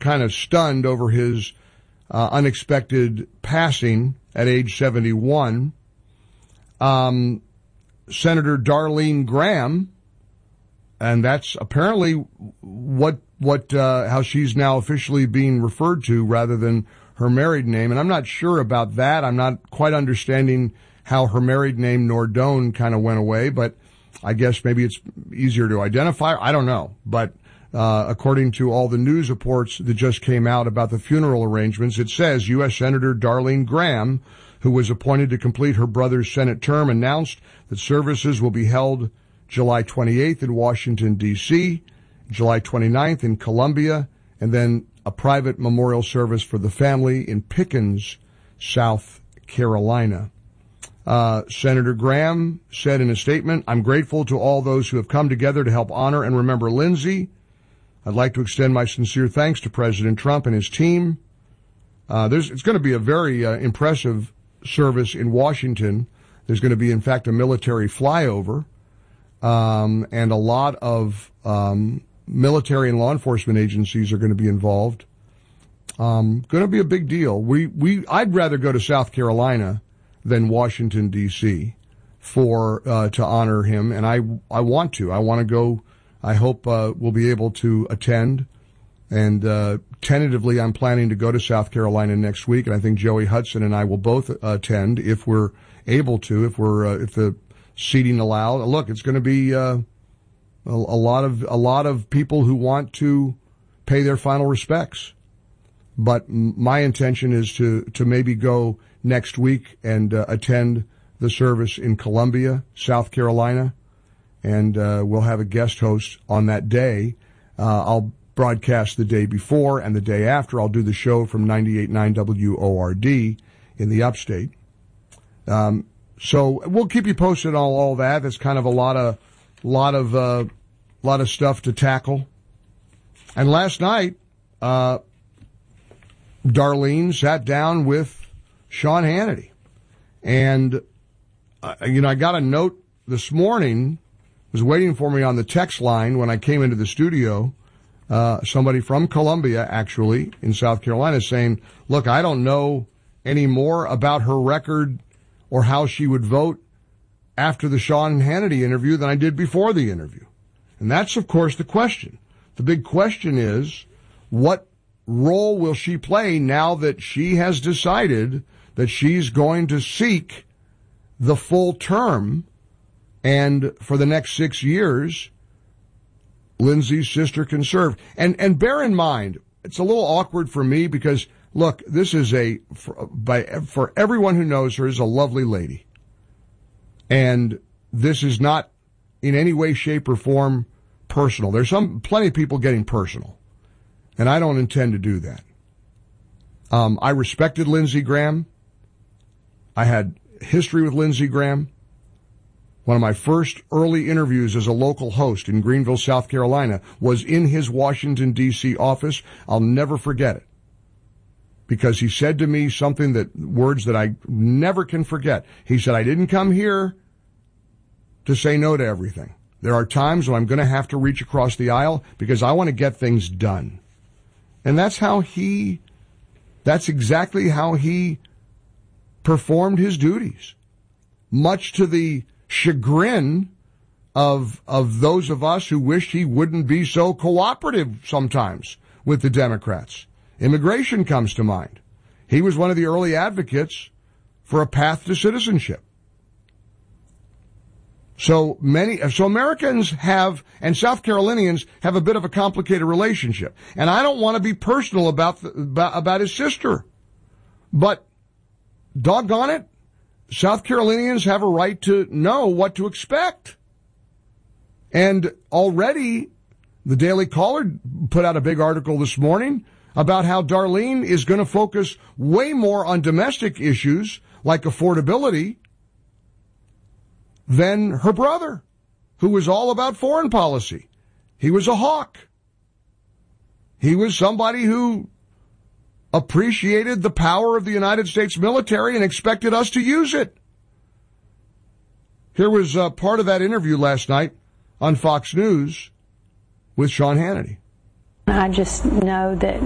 kind of stunned over his unexpected passing at age 71. Senator Darlene Graham, and that's apparently how she's now officially being referred to rather than her married name. And I'm not sure about that. I'm not quite understanding how her married name, Nordone, kind of went away, but I guess maybe it's easier to identify. I don't know. But according to all the news reports that just came out about the funeral arrangements, it says U.S. Senator Darlene Graham, who was appointed to complete her brother's Senate term, announced that services will be held July 28th in Washington, D.C., July 29th in Columbia, and then a private memorial service for the family in Pickens, South Carolina. Senator Graham said in a statement, "I'm grateful to all those who have come together to help honor and remember Lindsay. I'd like to extend my sincere thanks to President Trump and his team." It's going to be a very impressive service in Washington. There's going to be, in fact, a military flyover, and a lot of military and law enforcement agencies are going to be involved. Going to be a big deal. I'd rather go to South Carolina than Washington, D.C. to honor him, and I want to. I want to go. I hope we'll be able to attend, and tentatively I'm planning to go to South Carolina next week, and I think Joey Hudson and I will both attend if we're able to, if the seating allows. Look, it's going to be a lot of people who want to pay their final respects. But my intention is to maybe go next week and attend the service in Columbia, South Carolina, and we'll have a guest host on that day. I'll broadcast the day before and the day after. I'll do the show from 98.9 WORD in the upstate. So we'll keep you posted on all that. That's kind of a lot of stuff to tackle. And last night, Darlene sat down with Sean Hannity. And, I got a note this morning, was waiting for me on the text line when I came into the studio, somebody from Columbia, actually, in South Carolina, saying, look, I don't know any more about her record or how she would vote after the Sean Hannity interview than I did before the interview. And that's, of course, the question. The big question is, what role will she play now that she has decided that she's going to seek the full term, and for the next 6 years, Lindsay's sister can serve? And bear in mind, it's a little awkward for me because, look, this is for everyone who knows her, is a lovely lady. And this is not in any way, shape, or form personal. There's plenty of people getting personal, and I don't intend to do that. I respected Lindsey Graham. I had history with Lindsey Graham. One of my first early interviews as a local host in Greenville, South Carolina, was in his Washington, D.C. office. I'll never forget it, because he said to me words that I never can forget. He said, I didn't come here to say no to everything. There are times when I'm going to have to reach across the aisle because I want to get things done. And that's exactly how he performed his duties, much to the chagrin of those of us who wished he wouldn't be so cooperative sometimes with the Democrats. Immigration comes to mind. He was one of the early advocates for a path to citizenship. So Americans have, and South Carolinians have, a bit of a complicated relationship. And I don't want to be personal about his sister, but doggone it, South Carolinians have a right to know what to expect. And already the Daily Caller put out a big article this morning about how Darlene is going to focus way more on domestic issues like affordability than her brother, who was all about foreign policy. He was a hawk. He was somebody who appreciated the power of the United States military and expected us to use it. Here was part of that interview last night on Fox News with Sean Hannity. I just know that